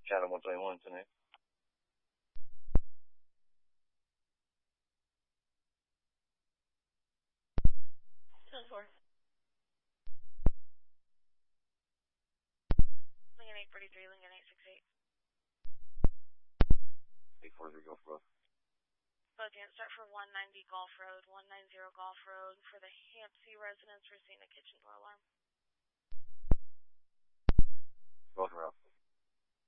Chatham 121 tonight. 10-4. Lincoln 843, Lincoln 868. 843, go for both. Both units start for 190 Golf Road, 190 Golf Road. For the Hampsey residents, we're seeing a kitchen door alarm. Both are up.